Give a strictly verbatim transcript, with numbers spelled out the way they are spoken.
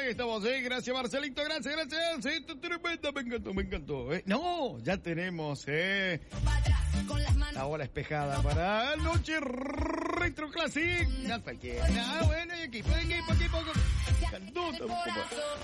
ahí estamos, ¿eh? Gracias, Marcelito, gracias, gracias. Sí, tremenda, me encantó, me encantó. ¿eh? No, ya tenemos, ¿eh? La hora espejada para Noche Retro Classic. No cualquiera. No, bueno, y equipo, equipo, equipo. Cantó tampoco.